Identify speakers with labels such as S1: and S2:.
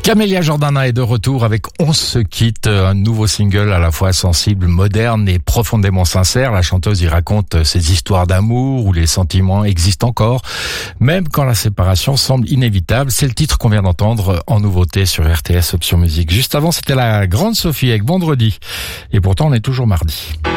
S1: Camélia Jordana est de retour avec On se quitte, un nouveau single à la fois sensible, moderne et profondément sincère. La chanteuse y raconte ses histoires d'amour où les sentiments existent encore, même quand la séparation semble inévitable. C'est le titre qu'on vient d'entendre en nouveauté sur RTS Option Musique. Juste avant, c'était la Grande Sophie avec Vendredi. Et pourtant, on est toujours mardi.